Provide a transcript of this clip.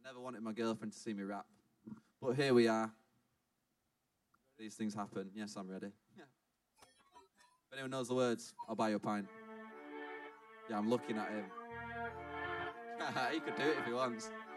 never wanted my girlfriend to see me rap. But here we are. These things happen. Yes, I'm ready. Yeah. If anyone knows the words, I'll buy you a pint. Yeah, I'm looking at him. He could do it if he wants.